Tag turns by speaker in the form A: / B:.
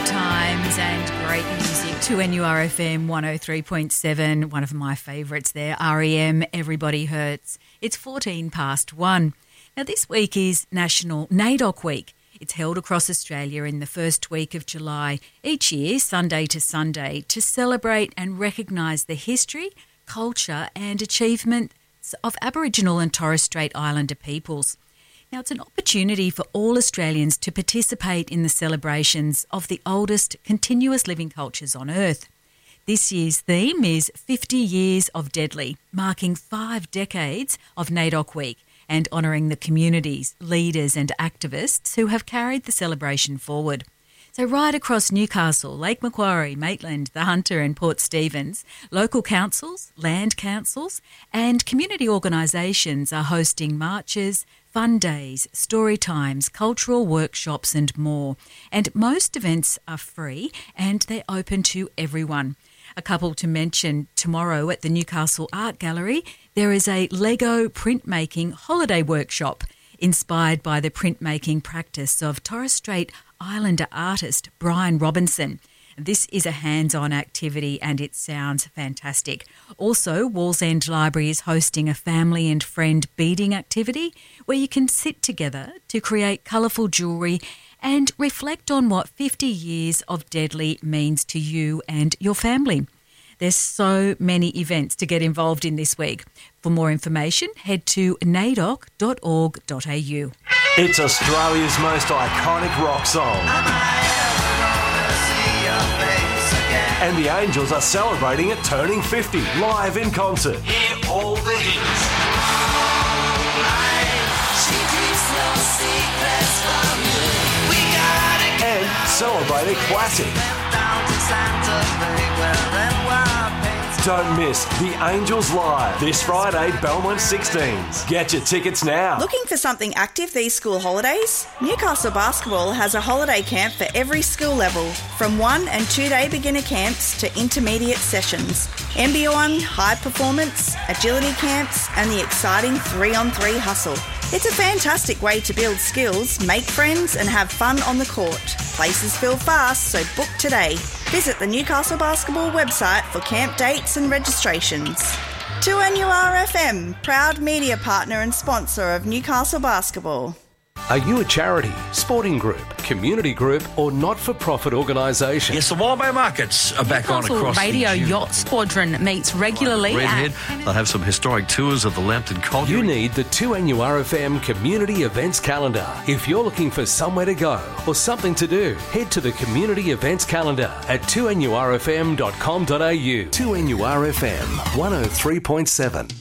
A: Good times and great music to NURFM 103.7. One of my favourites there, REM, Everybody Hurts. It's 1:14. Now this week is National NAIDOC Week. It's held across Australia in the first week of July each year, Sunday to Sunday, to celebrate and recognise the history, culture and achievements of Aboriginal and Torres Strait Islander peoples. Now, it's an opportunity for all Australians to participate in the celebrations of the oldest continuous living cultures on Earth. This year's theme is 50 Years of Deadly, marking 5 decades of NAIDOC Week and honouring the communities, leaders and activists who have carried the celebration forward. So right across Newcastle, Lake Macquarie, Maitland, the Hunter and Port Stephens, local councils, land councils and community organisations are hosting marches, fun days, story times, cultural workshops and more. And most events are free and they're open to everyone. A couple to mention: tomorrow at the Newcastle Art Gallery, there is a Lego printmaking holiday workshop inspired by the printmaking practice of Torres Strait Islander artist Brian Robinson. This is a hands-on activity and it sounds fantastic. Also, Wallsend Library is hosting a family and friend beading activity where you can sit together to create colourful jewellery and reflect on what 50 years of Deadly means to you and your family. There's so many events to get involved in this week. For more information, head to naidoc.org.au.
B: It's Australia's most iconic rock song. And the Angels are celebrating it turning 50 live in concert. Hear all the hits. And celebrate a classic. Don't miss The Angels Live this Friday, Belmont 16s. Get your tickets now.
C: Looking for something active these school holidays? Newcastle Basketball has a holiday camp for every school level, from 1 and 2 day beginner camps to intermediate sessions, MBO1, high performance, agility camps and the exciting 3-on-3 hustle. It's a fantastic way to build skills, make friends and have fun on the court. Places fill fast, so book today. Visit the Newcastle Basketball website for camp dates and registrations. 2NURFM, proud media partner and sponsor of Newcastle Basketball.
B: Are you a charity, sporting group, community group or not-for-profit organisation?
D: Yes, the Wildbay Markets are back on across
E: Radio
D: the
E: Yacht Squadron meets regularly.
D: Redhead. They'll have some historic tours of the Lambton Colliery.
B: You need the 2NURFM Community Events Calendar. If you're looking for somewhere to go or something to do, head to the Community Events Calendar at 2NURFM.com.au. 2NURFM 103.7.